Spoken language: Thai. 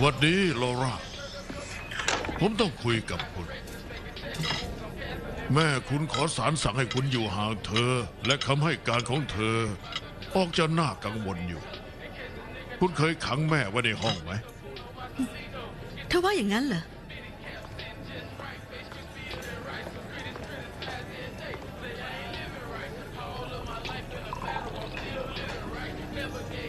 วัสดีลอร่าผมต้องคุยกับคุณแม่คุณขอศาลสั่งให้คุณอยู่ห่างเธอและคำให้การของเธอออกจะน่ากังวลอยู่คุณเคยขังแม่ไว้ในห้องไหมเธอว่าอย่างนั้นเหรอ